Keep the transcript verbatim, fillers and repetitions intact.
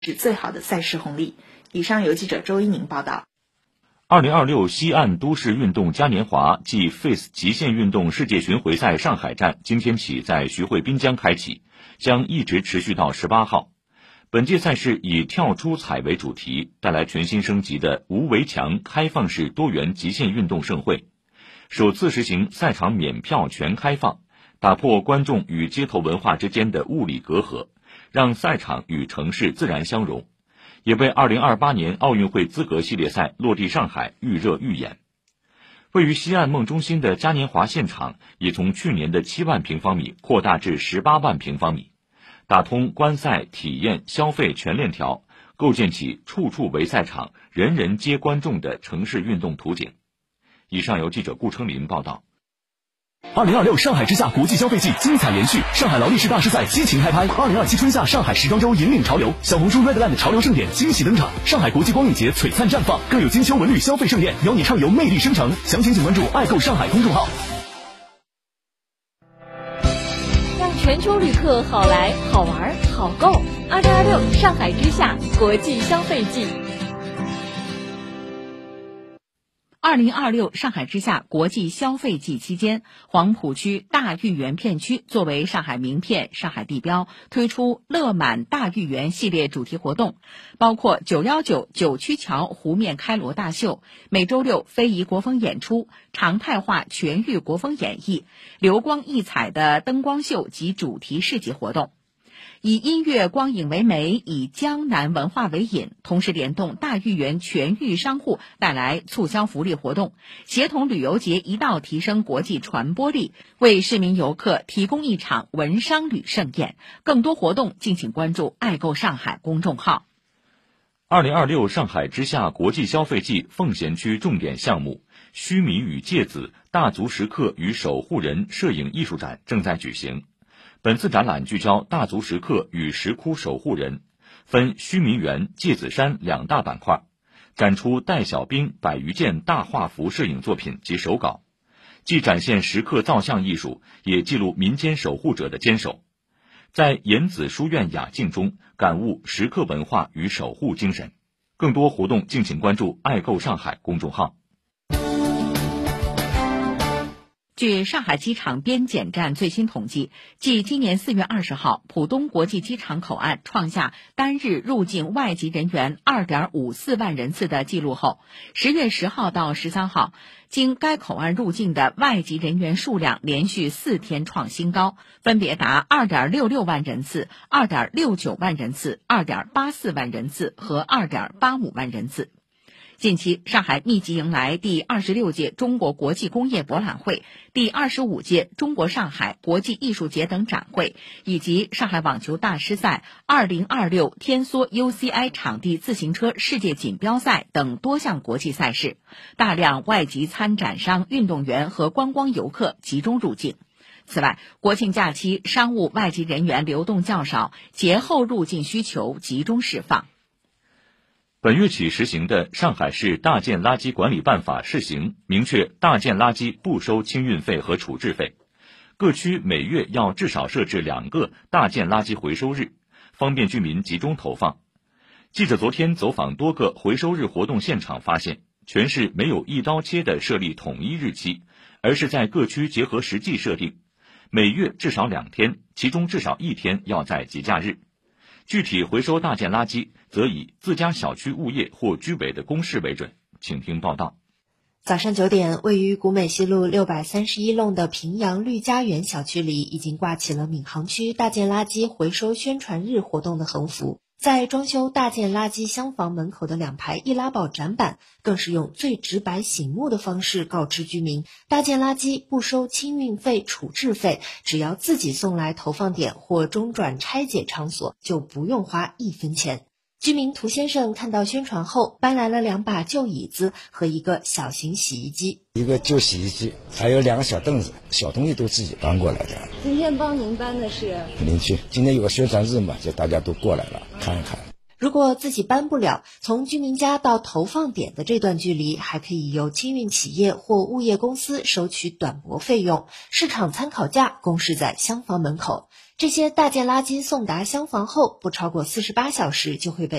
是最好的赛事红利。以上由记者周一宁报道。 二零二六西岸都市运动嘉年华暨 F A C E 极限运动世界巡回赛上海站今天起在徐汇滨江开启，将一直持续到十八号。本届赛事以跳出彩为主题，带来全新升级的无围墙开放式多元极限运动盛会，首次实行赛场免票全开放，打破观众与街头文化之间的物理隔阂，让赛场与城市自然相融，也为二零二八年奥运会资格系列赛落地上海预热预演。位于西岸梦中心的嘉年华现场也从去年的七万平方米扩大至十八万平方米，打通观赛、体验、消费全链条，构建起处处为赛场、人人皆观众的城市运动图景。以上由记者顾称林报道。 二零二六上海之夏国际消费季精彩延续，上海劳力士大师赛激情开拍。二零二七春夏上海时装周引领潮流，小红书 Redland 潮流盛典惊喜登场，上海国际光影节璀璨绽放，更有金秋文旅消费盛宴，邀你畅游魅力生城。详情请关注爱购上海公众号。 让全球旅客好来好玩好购。二零二六上海之夏国际消费季。 二零二六上海之夏国际消费季期间，黄浦区大豫园片区作为上海名片、上海地标，推出乐满大豫园系列主题活动，包括九一九九曲桥湖面开锣大秀、每周六非遗国风演出、常态化全域国风演绎、流光溢彩的灯光秀及主题市集活动。以音乐光影为媒，以江南文化为引，同时联动大豫园全域商户带来促销福利活动，协同旅游节一道提升国际传播力，为市民游客提供一场文商旅盛宴。更多活动敬请关注爱购上海公众号。 二零二六上海之夏国际消费季奉贤区重点项目须弥与芥子大足石刻与守护人摄影艺术展正在举行。本次展览聚焦大足石刻与石窟守护人，分须弥园、芥子山两大板块，展出戴小兵百余件大画幅摄影作品及手稿，既展现石刻造像艺术，也记录民间守护者的坚守，在严子书院雅境中感悟石刻文化与守护精神。更多活动敬请关注爱购上海公众号。 据上海机场边检站最新统计，继今年四月二十号浦东国际机场口岸创下单日入境外籍人员 二点五四万人次的记录后，十月十号到十三号，经该口岸入境的外籍人员数量连续四天创新高，分别达 二点六六万人次、二点六九万人次、二点八四万人次和 二点八五万人次。近期，上海密集迎来第二十六届中国国际工业博览会、第二十五届中国上海国际艺术节等展会，以及上海网球大师赛、二零二六天梭 U C I 场地自行车世界锦标赛等多项国际赛事，大量外籍参展商、运动员和观光游客集中入境。此外，国庆假期商务外籍人员流动较少，节后入境需求集中释放。 本月起实行的上海市大件垃圾管理办法试行明确大件垃圾不收清运费和处置费，各区每月要至少设置两个大件垃圾回收日，方便居民集中投放。记者昨天走访多个回收日活动现场发现，全市没有一刀切的设立统一日期，而是在各区结合实际设定，每月至少两天，其中至少一天要在节假日。具体回收大件垃圾则以自家小区物业或居委的公示为准。请听报道。 早上九点，位于古美西路六百三十一弄的平阳绿家园小区里已经挂起了闵行区大件垃圾回收宣传日活动的横幅，在装修大件垃圾箱房门口的两排易拉宝展板更是用最直白醒目的方式告知居民，大件垃圾不收清运费、处置费，只要自己送来投放点或中转拆解场所，就不用花一分钱。居民涂先生看到宣传后，搬来了两把旧椅子和一个小型洗衣机， 一个旧洗衣机，还有两个小凳子，小东西都自己搬过来的。 今天帮您搬的是邻居，今天有个宣传日嘛，就大家都过来了看一看。 如果自己搬不了，从居民家到投放点的这段距离，还可以由清运企业或物业公司收取短驳费用，市场参考价公示在厢房门口。 这些大件垃圾送达厢房后，不超过四十八小时就会被